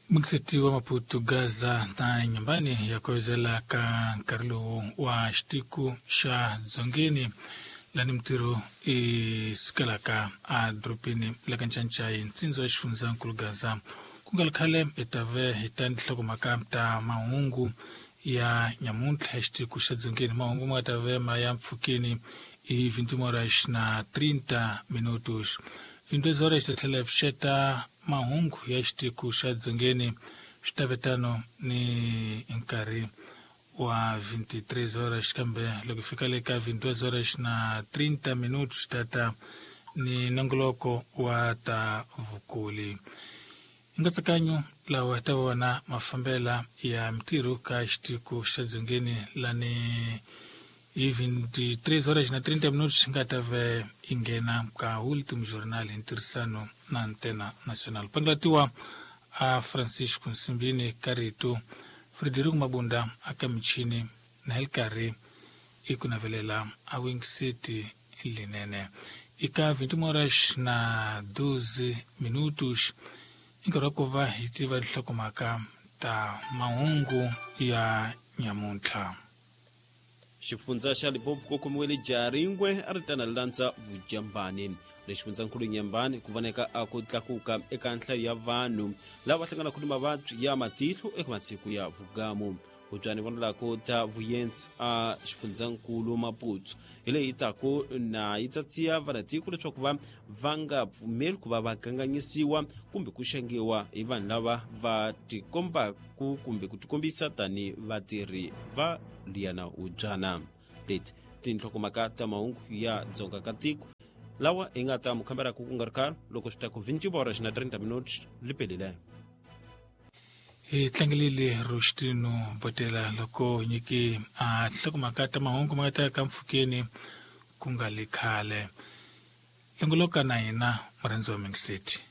Mkiseti wa Maputo Gaza na nyumbani ya kuwezela ka karlo wa shtiku sha zongeni lani mtiro isikalaka a dropini lakanchanchay nsinzo shfunza nkulu Gaza kungalkhale etave hitandhloko makamta mahungu ya nyamuntla shtiku sha zongeni mahungu mwatave maya mfukeni i 20:30 minutos 20 horas tatlela fsheta mahungu ya shtiku sha zongeni shtavetano ni inkari wa 23 horas kambe lokifika leka 22 horas na 30 minutos tata ni nongoloko wa ta vukuli ingatsakanyo la watawana mafambela ya mtiru ka shtiku sha zongeni lani 23 horas na 30 minutos ngatave ingena ka ultimo jornal interessano na antena nacional panglatiwa a Francisco Nsimbini Karito Frederico Mabunda akamichini na helkari ikunavelela a Wing City linene ika 20 horas na 12 minutos ingarakova hitiva hlakomaka ta mahungu ya nyamuntla xifunza xa Limpopo ko khomiwile jaringwe a ri tana landza vujambani lexi fundza nkulu nyambani ku vaneka a ku tlakuka eka nhlayo ya vanhu lava hlanganaka ni mavabyi ya matihlo eka masiku ya vugamu kutani vonela ko ta vuyentsi a xifundzakulu Maputo hi leyi tako na yi tsatsiya varatiko leswaku va nga pfumeli ku va ganganyisiwa kumbe ku xangiwa hi vanhu lava va tikombaku kumbe ku tikombisa tani vatirhi va liyana ubyana leti tinhlokomhaka ta mahungu ya dzonga ka tiko lawa hi nga ta mukhambera ku nga ri kari loko swi ta ku 20 horas na 30 minutos lipelile hi tlangelile roxtino botela loko nyiki a hlokomhaka ta mahungu ma ta ka mfukeni ku nga likhale lengoloka na hina murhandzo wa Ming City.